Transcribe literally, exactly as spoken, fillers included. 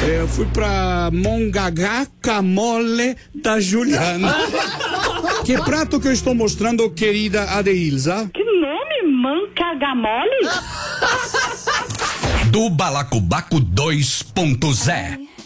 É, eu fui pra Mongagá Camole da Juliana. Que prato que eu estou mostrando, querida Adeilza? Que nome? Mancagamole? Do Balacobaco dois ponto zero.